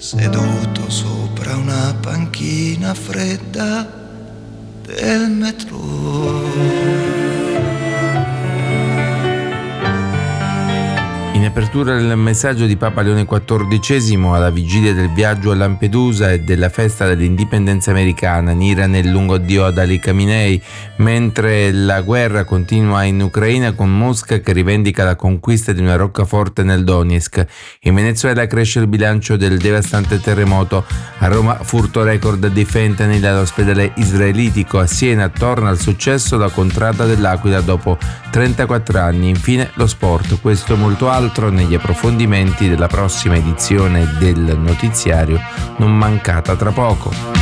seduto sopra una panchina fredda del metro. In apertura del messaggio di Papa Leone XIV alla vigilia del viaggio a Lampedusa e della festa dell'indipendenza americana, Nira nel lungo addio ad Ali Khamenei, mentre la guerra continua in Ucraina con Mosca che rivendica la conquista di una roccaforte nel Donetsk. In Venezuela cresce il bilancio del devastante terremoto. A Roma furto record di fentanyl all'ospedale israelitico. A Siena torna al successo la contrada dell'Aquila dopo 34 anni. Infine lo sport. Questo e molto altro negli approfondimenti della prossima edizione del notiziario, non mancata tra poco.